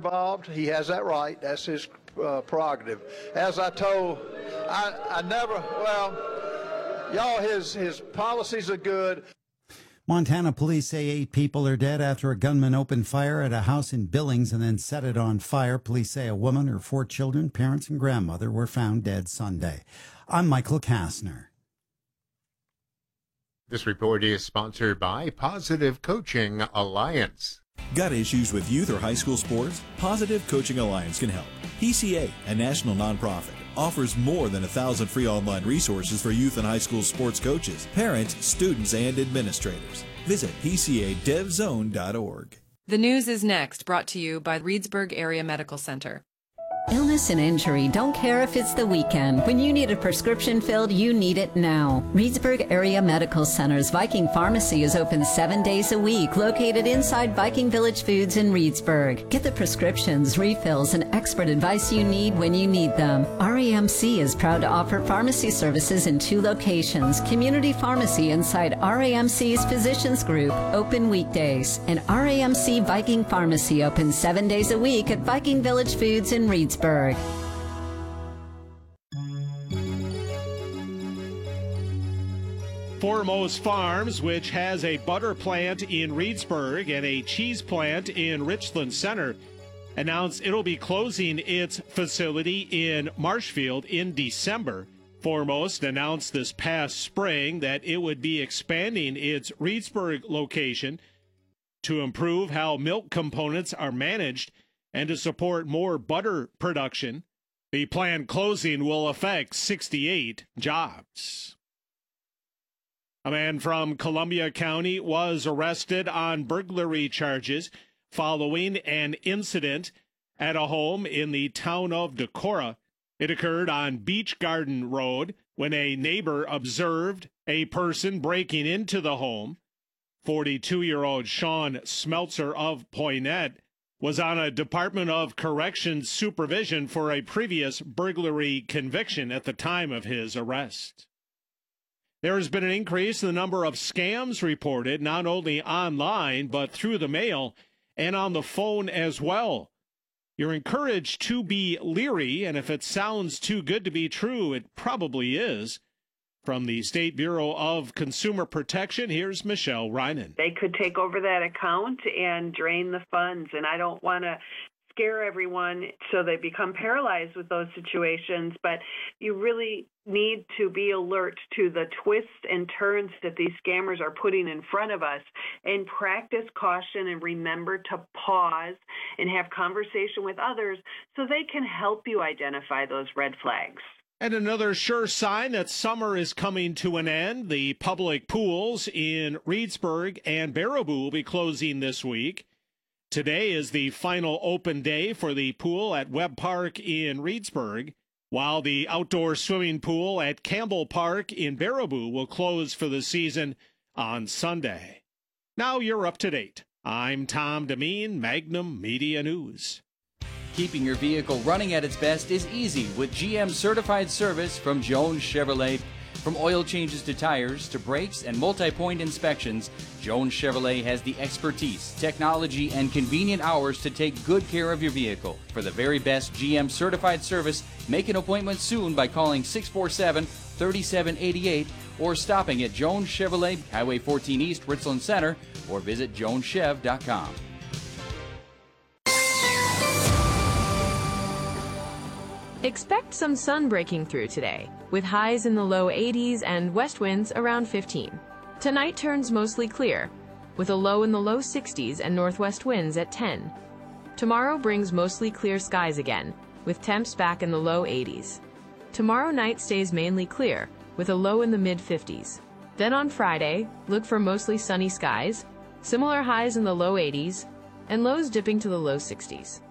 involved, he has that right. That's his prerogative. As I told, I never, well, y'all, his policies are good. Montana police say 8 people are dead after a gunman opened fire at a house in Billings and then set it on fire. Police say a woman, her 4 children, parents, and grandmother were found dead Sunday. I'm Michael Kastner. This report is sponsored by Positive Coaching Alliance. Got issues with youth or high school sports? Positive Coaching Alliance can help. PCA, a national nonprofit, offers more than 1,000 free online resources for youth and high school sports coaches, parents, students, and administrators. Visit PCADevZone.org. The news is next, brought to you by Reedsburg Area Medical Center. Illness and injury don't care if it's the weekend. When you need a prescription filled, you need it now. Reedsburg Area Medical Center's Viking Pharmacy is open 7 days a week, located inside Viking Village Foods in Reedsburg. Get the prescriptions, refills, and expert advice you need when you need them. RAMC is proud to offer pharmacy services in 2 locations. Community Pharmacy inside RAMC's Physicians Group, open weekdays. And RAMC Viking Pharmacy opens 7 days a week at Viking Village Foods in Reedsburg. Foremost Farms, which has a butter plant in Reedsburg and a cheese plant in Richland Center, announced it'll be closing its facility in Marshfield in December. Foremost announced this past spring that it would be expanding its Reedsburg location to improve how milk components are managed and to support more butter production. The planned closing will affect 68 jobs. A man from Columbia County was arrested on burglary charges following an incident at a home in the town of Decorah. It occurred on Beach Garden Road when a neighbor observed a person breaking into the home. 42-year-old Sean Smeltzer of Poynette was on a Department of Corrections supervision for a previous burglary conviction at the time of his arrest. There has been an increase in the number of scams reported, not only online, but through the mail and on the phone as well. You're encouraged to be leery, and if it sounds too good to be true, it probably is. From the State Bureau of Consumer Protection, here's Michelle Reinen. They could take over that account and drain the funds, and I don't want to scare everyone so they become paralyzed with those situations, but you really need to be alert to the twists and turns that these scammers are putting in front of us and practice caution and remember to pause and have conversation with others so they can help you identify those red flags. And another sure sign that summer is coming to an end. The public pools in Reedsburg and Baraboo will be closing this week. Today is the final open day for the pool at Webb Park in Reedsburg, while the outdoor swimming pool at Campbell Park in Baraboo will close for the season on Sunday. Now you're up to date. I'm Tom Demeen, Magnum Media News. Keeping your vehicle running at its best is easy with GM certified service from Jones Chevrolet. From oil changes to tires to brakes and multi-point inspections, Jones Chevrolet has the expertise, technology, and convenient hours to take good care of your vehicle. For the very best GM certified service, make an appointment soon by calling 647-3788 or stopping at Jones Chevrolet, Highway 14 East, Richland Center, or visit joneschev.com. Expect some sun breaking through today, with highs in the low 80s and west winds around 15. Tonight turns mostly clear, with a low in the low 60s and northwest winds at 10. Tomorrow brings mostly clear skies again, with temps back in the low 80s. Tomorrow night stays mainly clear, with a low in the mid-50s. Then on Friday, look for mostly sunny skies, similar highs in the low 80s, and lows dipping to the low 60s.